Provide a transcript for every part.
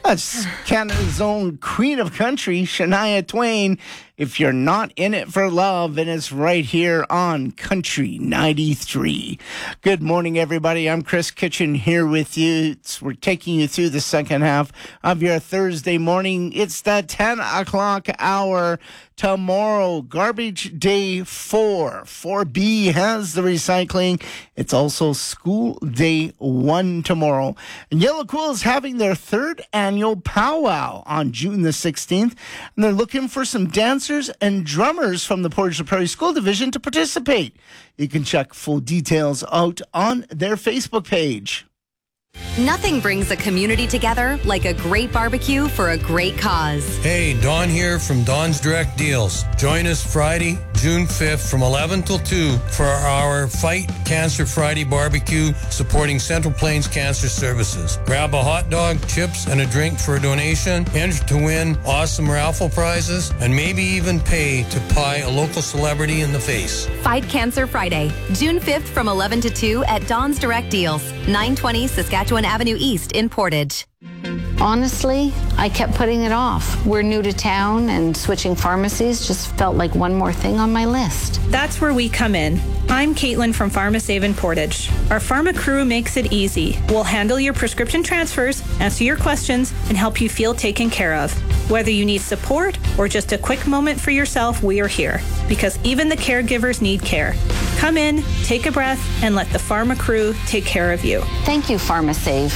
That's Canada's own queen of country, Shania Twain. If you're not in it for love, and it's right here on Country 93. Good morning, everybody. I'm Chris Kitchen here with you. We're taking you through the second half of your Thursday morning. It's the 10 o'clock hour. Tomorrow, Garbage Day 4. 4B has the recycling. It's also School Day 1 tomorrow. And Yellow Quill is having their third annual powwow on June the 16th. And they're looking for some dancers and drummers from the Portage la Prairie School Division to participate. You can check full details out on their Facebook page. Nothing brings a community together like a great barbecue for a great cause. Hey, Don here from Don's Direct Deals. Join us Friday, June 5th from 11 till 2 for our Fight Cancer Friday barbecue supporting Central Plains Cancer Services. Grab a hot dog, chips, and a drink for a donation. Enter to win awesome raffle prizes and maybe even pay to pie a local celebrity in the face. Fight Cancer Friday, June 5th from 11 to 2 at Don's Direct Deals, 920 Saskatchewan Avenue East in Portage. Honestly, I kept putting it off. We're new to town and switching pharmacies just felt like one more thing on my list. That's where we come in. I'm Caitlin from PharmaSave in Portage. Our pharma crew makes it easy. We'll handle your prescription transfers, answer your questions, and help you feel taken care of. Whether you need support or just a quick moment for yourself, we are here. Because even the caregivers need care. Come in, take a breath, and let the pharma crew take care of you. Thank you, PharmaSave.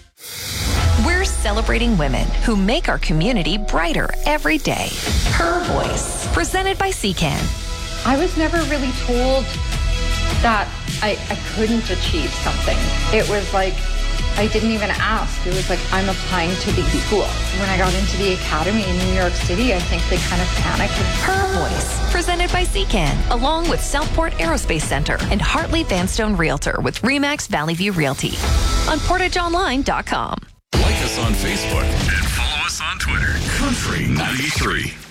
We're celebrating women who make our community brighter every day. Her Voice, presented by CCAN. I was never really told that I couldn't achieve something. It was like, I didn't even ask. It was like, I'm applying to the school. When I got into the academy in New York City, I think they kind of panicked. Her Voice, presented by CCAN, along with Southport Aerospace Center and Hartley Vanstone Realtor with RE/MAX Valley View Realty on PortageOnline.com. Like us on Facebook and follow us on Twitter. Country 93.